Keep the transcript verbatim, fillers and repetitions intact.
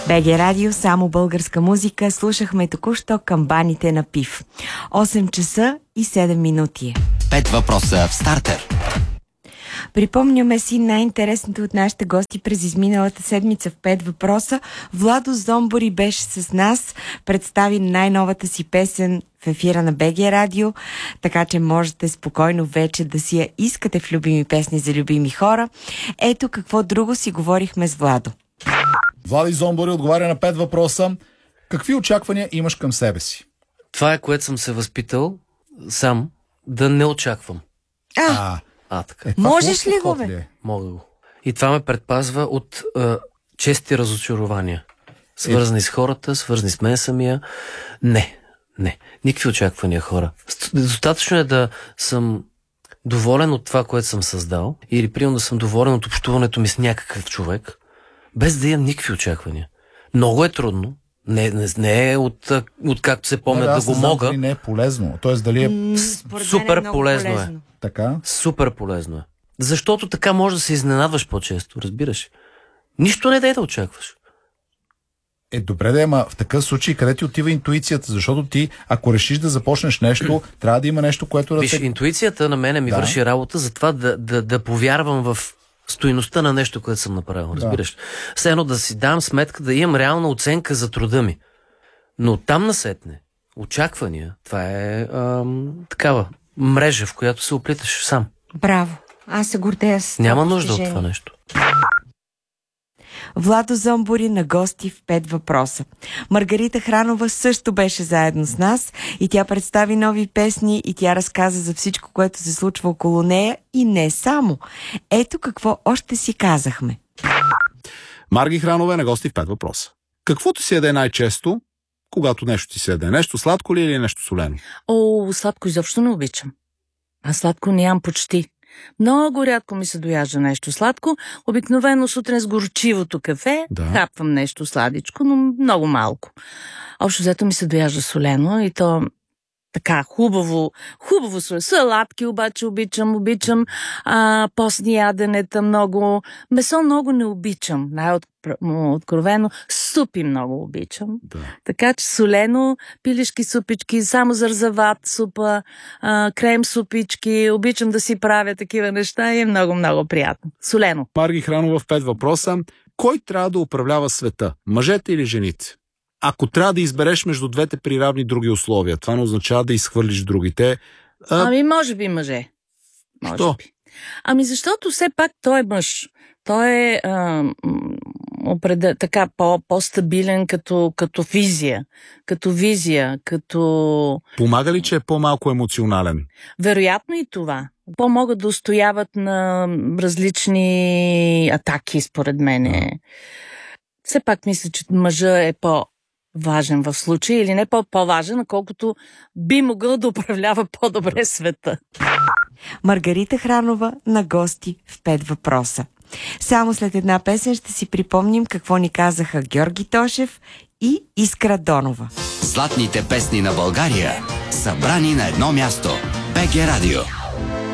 БГ Радио, само българска музика. Слушахме току-що камбаните на Пив. осем часа и седем минути. Пет въпроса в стартер. Припомняме си най-интересното от нашите гости през изминалата седмица в Пет въпроса. Владо Зомбори беше с нас, представи най-новата си песен в ефира на БГ Радио, така че можете спокойно вече да си я искате в любими песни за любими хора. Ето какво друго си говорихме с Владо. Влади Зомбори отговаря на Пет въпроса. Какви очаквания имаш към себе си? Това е, което съм се възпитал сам, да не очаквам. А, А, А, така. е, това можеш ли го, подход бе? ли е? Мога го. И това ме предпазва от а, чести разочарования. Свързани с хората, свързани с мен самия. Не, не. Никакви очаквания, хора. Достатъчно е да съм доволен от това, което съм създал, или примерно да съм доволен от общуването ми с някакъв човек, без да имам никакви очаквания. Много е трудно. Не, не, не е от, от както се помня Не, да, аз го не знам мога. дали не е полезно. Тоест дали е М, според мен Супер е много полезно е. полезно. така. Супер полезно е. Защото така може да се изненадваш по-често, разбираш. Нищо не дай да очакваш. Е, добре да, ама в такъв случай къде ти отива интуицията? Защото ти, ако решиш да започнеш нещо, трябва да има нещо, което да Виж, те... интуицията на мене ми Да. върши работа за това да, да, да повярвам в стойността на нещо, което съм направил, разбираш. Все едно да си дам сметка, да имам реална оценка за труда ми. Но там насетне, очаквания, това е ам, такава мрежа, в която се оплиташ сам. Браво. Аз се гордея с Няма това нужда от постижение. това нещо. Владо Зомбори на гости в Пет въпроса. Маргарита Хранова също беше заедно с нас и тя представи нови песни и тя разказа за всичко, което се случва около нея и не само. Ето какво още си казахме. Марги Хранова е на гости в Пет въпроса. Какво ти се яде най-често, когато нещо ти се яде? Нещо сладко ли или нещо солено? О, сладко изобщо не обичам. А сладко нямам почти. Много рядко ми се дояжда нещо сладко. Обикновено сутрин с горчивото кафе Да. хапвам нещо сладичко, но много малко. Общо взето ми се дояжда солено и то така хубаво, хубаво солено. Салатки обаче обичам, обичам а, постни яденета много. Месо много не обичам, най-откровено. Супи много обичам. Да. Така че солено, пилешки супички, само зързават супа, а, крем супички, обичам да си правя такива неща и е много-много приятно. Солено. Марги Хранова в Пет въпроса. Кой трябва да управлява света? Мъжете или жените? Ако трябва да избереш между двете при равни други условия, това не означава да изхвърлиш другите. А, Ами може би мъже. Може Що? би. Ами защото все пак той е мъж. Той е а, м, определ... така по, по-стабилен като, като визия. Като визия, като... помага ли, че е по-малко емоционален? Вероятно и това. По-могат да устояват на различни атаки, според мен. Все пак мисля, че мъжа е по-важен в случая, или не по-важен, колкото би могъл да управлява по-добре света. Маргарита Хранова на гости в Пет въпроса. Само след една песен ще си припомним какво ни казаха Георги Тошев и Искра Донова. Златните песни на България, събрани на едно място. БГ Радио.